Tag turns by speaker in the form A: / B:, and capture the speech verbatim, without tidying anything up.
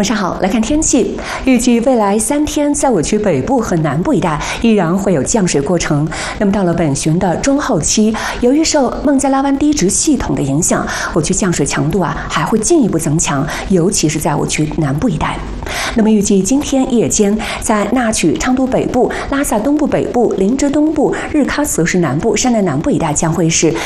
A: 晚上好，来看天气。预计未来三天，在我区北部和南部一带依然会有降水过程。那么到了本旬的中后期，由于受孟加拉湾低值系统的影响，我区降水强度啊还会进一步增强，尤其是在我区南部一带。那么预计今天夜间，在纳曲、昌都北部、拉萨东部北部、林芝东部、日喀则市南部、山南南部一带将会是